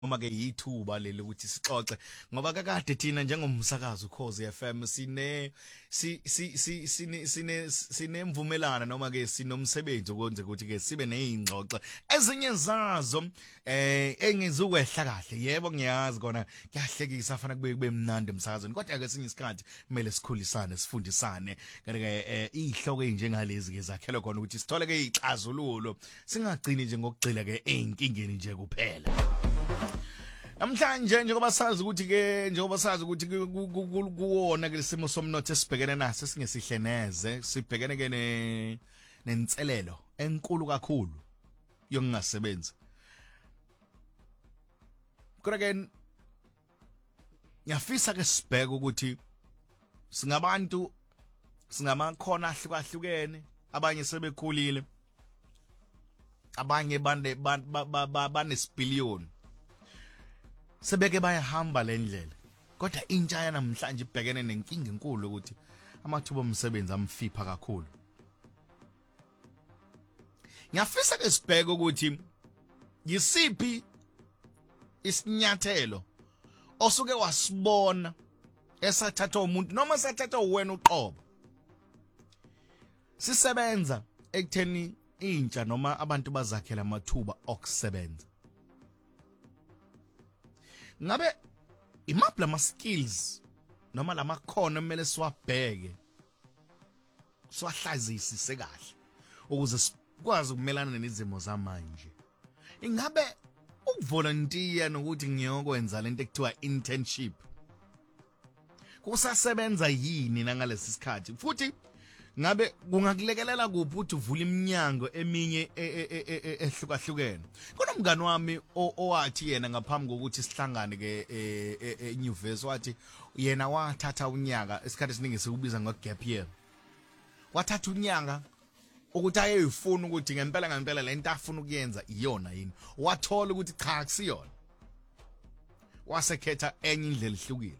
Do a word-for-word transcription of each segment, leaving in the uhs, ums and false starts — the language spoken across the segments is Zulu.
Uma ke yithuba leli ukuthi sixoxe ngoba kakade thina njengomsakazo Ukhozi F M sine si si si sine sine sinemvumelana noma ke sinomsebenzi ukwenza ukuthi ke sibe nezingxoxo ezinye zazo eh engizukwehla kahle yebo ngiyazi kona kuyahlekisa afana kube kube mnandi emsakazweni kodwa ke sinye isikhathi kumele sikhulisane sifundisane kanti ke izihloko ezinjengalezi ke zakhelwe khona ukuthi sithole ke izixazululo singagcini nje ngokugcila ke einkingeni nje kuphela. Namhlanje njengoba sazi ukuthi ke njengoba sazi ukuthi kuwona ke lesimo somnotho esibhekene naso singesihle neze sibhekene ke ne nenselelo enkulu kakhulu yokungasebenzi. Kodwa ke ngiyafisa ke sibheke ukuthi singabantu singamakhono ahlukahlukene abanye sebekhulile abanye bande banesipiliyoni sebeke bayahamba lendlela kodwa intsha yanamhlanje ibhekene nenkinga enkulu ukuthi amathuba omsebenzi amfipha kakhulu. Ngiyafisa ke sibheke ukuthi yisiphi isinyathelo osuke wasibona esathatha umuntu noma sathatha wena uqobo sisebenza ekutheni intsha noma abantu bazakhela amathuba okusebenza. Ngabe imaphi lama skills noma lamakhono emele siwabheke siwahlazisise kahle ukuze sikwazi ukumelana nezimo zamanje. Ingabe ukuvolunteer nokuthi ngiyokwenza lento ekuthiwa internship kusasebenza yini nangalesi sikhathi futhi ngabe kungakulekelela kuphi ukuthi uvule iminyango eminye ehlukahlukene. Kunomngani wami owathi yena ngaphambi kokuthi sihlangane ke enyuvesi wathi yena wathatha unyaka esikhathi esiningi sikubiza ngo gap year. Wathatha unyaka ukuthi ayefuna ukuthi ngempela ngempela lento afuna ukuyenza iyona yini. Wathola ukuthi cha akusiyona. Wasekhetha enye indlela ehlukile.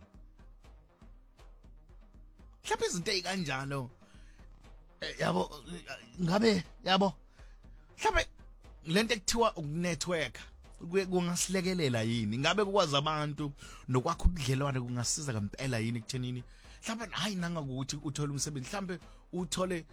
Mhlawumbe izinto ezikanjalo yabo ngabe yabo mhlawumbe lento ekuthiwa ukunetwork kungasilekelela yini ngabe kukwazi abantu nokwakho ubudlelwane kungasiza ngempela yini ekuthenini mhlawumbe hayi nanga ukuthi uthole umsebenzi mhlawumbe uthole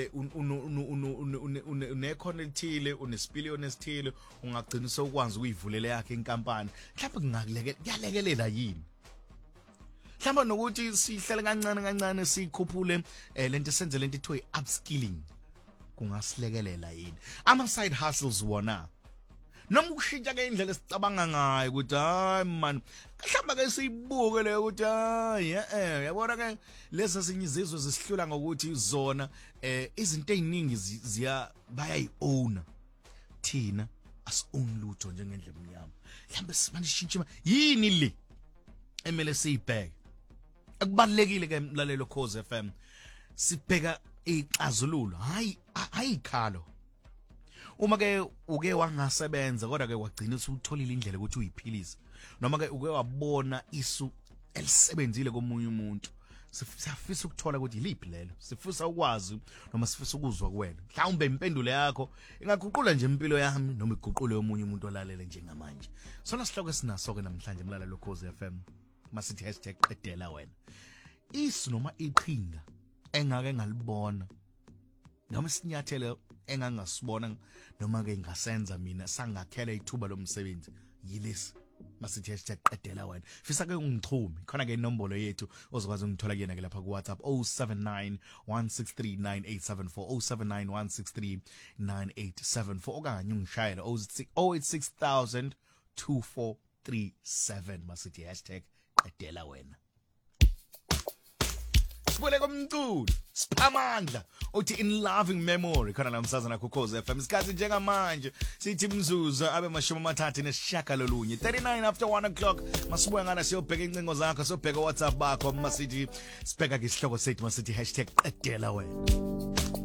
unekhono elithile unesipiliyoni esithile ungagcina sokwazi ukuyivulela yakhe inkampani mhlawumbe kungalekelela yini. Mhlawumbe nokuthi sihlele kancane kancane sikhuphule lento senze lento ethiwa upskilling kungasilekelela yini. Ama side hustles wona noma ukushintsha ke indlela esicabanga ngayo ukuthi hayi man mhlawumbe ke siyibuke le ukuthi hayi eh yabona ke lesa sinyizizwe zisihlula ngokuthi zona eh izinto eziningi ziya bayayi own thina as own lutho njengendlela emnyama mhlawumbe sibanishintsha yini le emele siyibheke. Akubalekile ke mlalelo Ukhozi F M sibheka izixazululo hayi ayikhalo. Uma ke uke wangasebenza kodwa ke wagcina usutholile indlela ukuthi uyiphilise noma ke uke wabona isu elisebenzile komunye umuntu sifisa ukuthola ukuthi iliphi lelo sifisa ukwazi noma sifisa ukuzwa kuwena mhlawumbe impendulo yakho ingaguqula nje impilo yami noma iguqule yomunye umuntu olalele njengamanje. Sona sihloko esinaso ke namhlanje mlalelo Ukhozi F M masithi hashtag qedela wena isu noma iqhinga engake ngalibona noma isinyathelo engangasibona noma ke ngasenza mina sangakhela ithuba lomsebenzi yilesi masithi hashtag qedela wena. Fisa ke ungixhumi khona ke inombolo yethu ozokwazi ungithola kuyena ke lapha ku WhatsApp oh seven nine one six three nine eight seven four oh seven nine one six three nine eight seven four okanye ungishayela oh eight six thousand two four three seven masithi hashtag qedela wena. Sibule komculo siphamandla uthi in loving memory khona la msazana Ukhozi F M isikhathi njengamanje sithi mzuzu abe mashumi amathathu nesishagalolunye thirty-nine after one o'clock masibuya ngana siyobheka incingo zakho sobheka WhatsApp bakho masithi sibheka ke isihloko sethu masithi hashtag qedela wena.